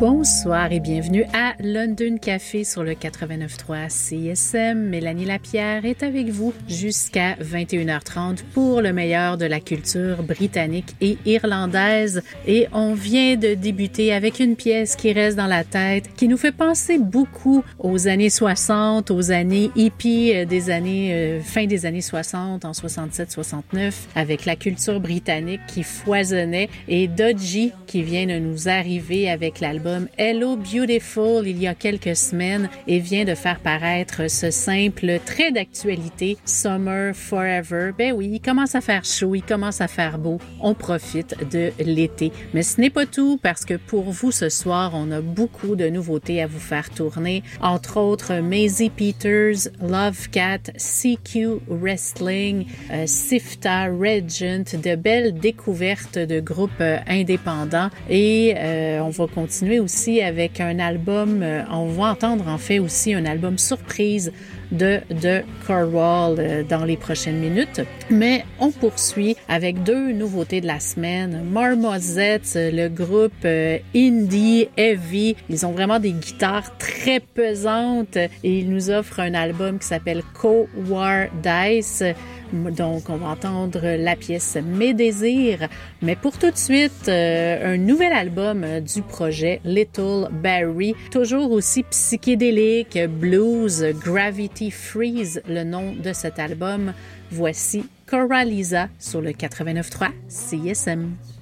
Bonsoir et bienvenue à London Café sur le 89.3 CISM. Mélanie Lapierre est avec vous jusqu'à 21h30 pour le meilleur de la culture britannique et irlandaise. Et on vient de débuter avec une pièce qui reste dans la tête, qui nous fait penser beaucoup aux années 60, aux années hippies des années, fin des années 60, en 67-69, avec la culture britannique qui foisonnait et Dodgy qui vient de nous arriver avec l'album Hello Beautiful il y a quelques semaines et vient de faire paraître ce simple trait d'actualité Summer Forever. Ben oui, il commence à faire chaud, il commence à faire beau. On profite de l'été. Mais ce n'est pas tout parce que pour vous ce soir, on a beaucoup de nouveautés à vous faire tourner. Entre autres, Maisie Peters, Love Cat, CQ Wrestling, Sifta, Regent, de belles découvertes de groupes indépendants et on va continuer aussi avec un album, on va entendre en fait aussi un album surprise de Cornwall dans les prochaines minutes. Mais on poursuit avec deux nouveautés de la semaine. Marmozets, le groupe indie heavy, ils ont vraiment des guitares très pesantes et ils nous offrent un album qui s'appelle Co-War Dice. Donc, on va entendre la pièce Mes désirs. Mais pour tout de suite, un nouvel album du projet Little Barrie, toujours aussi psychédélique, blues, Gravity Freeze, le nom de cet album. Voici Cora Lisa sur le 89.3 CISM.